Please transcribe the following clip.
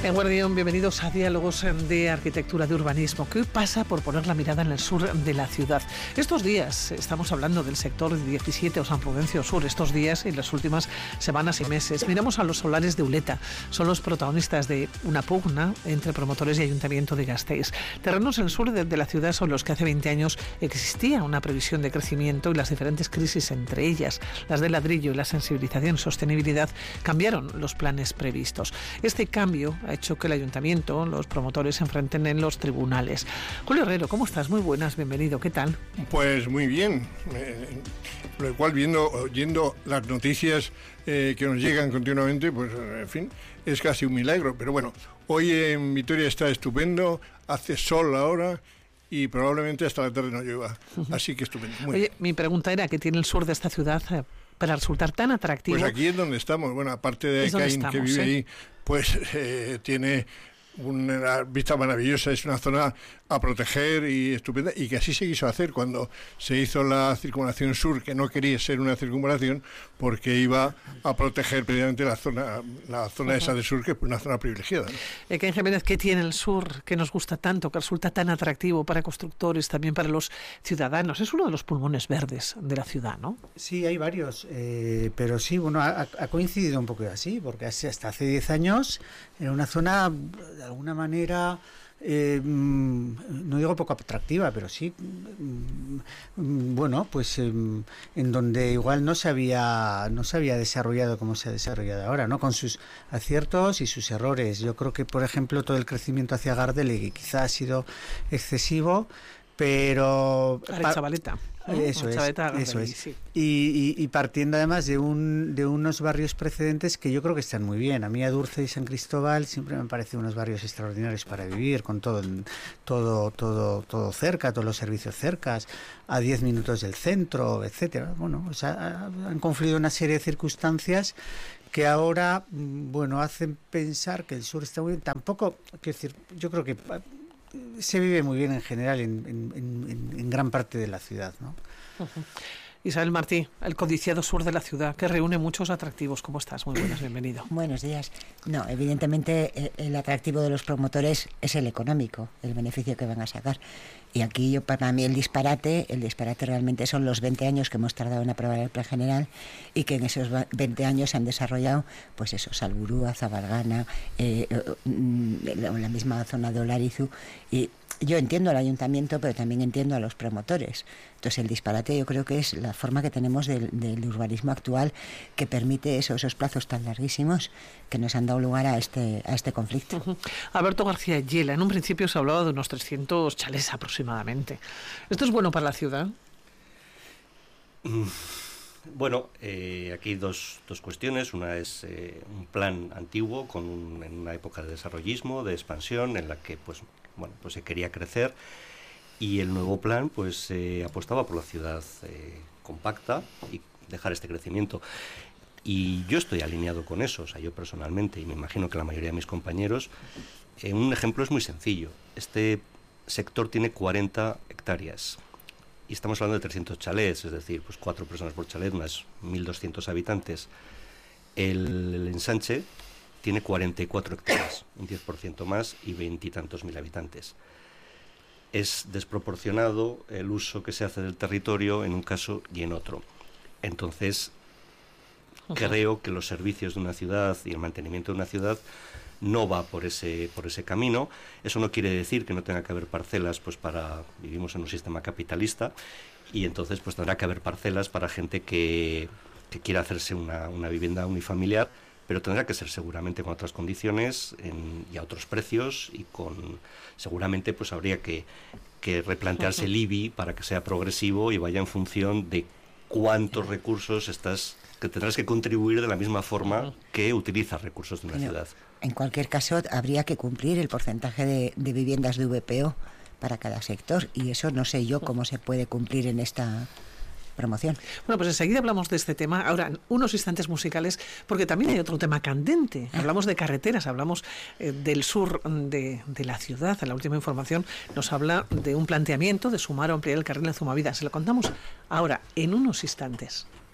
En Guardián, bienvenidos a Diálogos de Arquitectura de Urbanismo, que hoy pasa por poner la mirada en el sur de la ciudad. Estos días estamos hablando del sector de 17 o San Prudencio Sur. Estos días y las últimas semanas y meses miramos a los solares de Uleta. Son los protagonistas de una pugna entre promotores y Ayuntamiento de Gasteiz. Terrenos en el sur de la ciudad son los que hace 20 años existía una previsión de crecimiento y las diferentes crisis, entre ellas las de ladrillo y la sensibilización y sostenibilidad, cambiaron los planes previstos. Este cambio ha hecho que el Ayuntamiento, los promotores, se enfrenten en los tribunales. Julio Herrero, ¿cómo estás? Muy buenas, bienvenido. ¿Qué tal? Pues muy bien. Lo cual, oyendo las noticias que nos llegan continuamente, pues en fin, es casi un milagro. Pero bueno, hoy en Vitoria está estupendo, hace sol ahora y probablemente hasta la tarde no llueva. Así que estupendo. Muy bien. Mi pregunta era, ¿qué tiene el sur de esta ciudad para resultar tan atractivo? Pues aquí es donde estamos. Bueno, aparte de Caín, que vive ahí, pues tiene una vista maravillosa, es una zona a proteger y estupenda, y que así se quiso hacer cuando se hizo la circunvalación sur, que no quería ser una circunvalación porque iba a proteger precisamente la zona esa del sur, que es una zona privilegiada, ¿no? Ken Jiménez, ¿qué tiene el sur que nos gusta tanto, que resulta tan atractivo para constructores, también para los ciudadanos? Es uno de los pulmones verdes de la ciudad, ¿no? Sí, hay varios, pero sí, bueno, ha coincidido un poco así, porque hasta hace 10 años era una zona, de alguna manera, no digo poco atractiva, pero sí, bueno, pues en donde igual no se había desarrollado como se ha desarrollado ahora, ¿no? Con sus aciertos y sus errores. Yo creo que, por ejemplo, todo el crecimiento hacia Gardelegui quizá ha sido excesivo, pero Chavaleta. Eso es. Sí. Y partiendo además de unos barrios precedentes que yo creo que están muy bien. A mí Adurza y San Cristóbal siempre me han parecido unos barrios extraordinarios para vivir, con todo cerca, todos los servicios cercas, a 10 minutos del centro, etcétera. Bueno, o sea, han confluido una serie de circunstancias que ahora, bueno, hacen pensar que el sur está muy bien. Tampoco, quiero decir, yo creo que se vive muy bien en general en gran parte de la ciudad, ¿no? Isabel Martí, el codiciado sur de la ciudad, que reúne muchos atractivos. ¿Cómo estás? Muy buenas, bienvenido. Buenos días. No, evidentemente el atractivo de los promotores es el económico, el beneficio que van a sacar. Y aquí para mí el disparate realmente son los 20 años que hemos tardado en aprobar el plan general, y que en esos 20 años se han desarrollado, pues eso, Salburua, Zabalgana, la misma zona de Olarizu. Y yo entiendo al ayuntamiento, pero también entiendo a los promotores. Entonces el disparate yo creo que es la forma que tenemos del urbanismo actual, que permite esos plazos tan larguísimos que nos han dado lugar a este conflicto. Alberto García Yela, en un principio se hablaba de unos 300 chalés aproximadamente. ¿Esto es bueno para la ciudad? Bueno, aquí hay dos cuestiones. Una es un plan antiguo en una época de desarrollismo, de expansión, en la que pues se quería crecer, y el nuevo plan pues apostaba por la ciudad compacta y dejar este crecimiento. Y yo estoy alineado con eso, o sea, yo personalmente, y me imagino que la mayoría de mis compañeros. Un ejemplo es muy sencillo. Este sector tiene 40 hectáreas. Y estamos hablando de 300 chalés, es decir, pues 4 personas por chalet, unas 1.200 habitantes. El ensanche tiene 44 hectáreas, un 10% más, y 20 y tantos mil habitantes. Es desproporcionado el uso que se hace del territorio en un caso y en otro. Entonces, creo que los servicios de una ciudad y el mantenimiento de una ciudad no va por ese camino. Eso no quiere decir que no tenga que haber parcelas, pues vivimos en un sistema capitalista, y entonces pues tendrá que haber parcelas para gente que quiera hacerse una vivienda unifamiliar, pero tendrá que ser seguramente con otras condiciones y a otros precios, y seguramente pues habría que replantearse el IBI para que sea progresivo y vaya en función de cuántos recursos que tendrás que contribuir de la misma forma que utilizas recursos de una ciudad. En cualquier caso, habría que cumplir el porcentaje de viviendas de VPO para cada sector, y eso no sé yo cómo se puede cumplir en esta promoción. Bueno, pues enseguida hablamos de este tema. Ahora, unos instantes musicales, porque también hay otro tema candente. Hablamos de carreteras, hablamos del sur de la ciudad. En la última información nos habla de un planteamiento de sumar o ampliar el carril en Zumavidas. Se lo contamos ahora, en unos instantes.